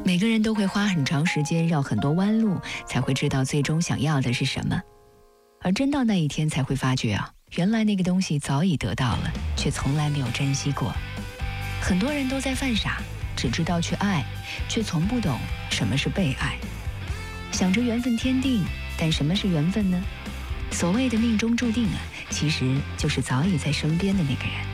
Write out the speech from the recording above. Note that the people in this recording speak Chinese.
每个人都会花很长时间绕很多弯路，才会知道最终想要的是什么。而真到那一天才会发觉原来那个东西早已得到了，却从来没有珍惜过。很多人都在犯傻，只知道去爱，却从不懂什么是被爱。想着缘分天定，但什么是缘分呢？所谓的命中注定其实就是早已在身边的那个人。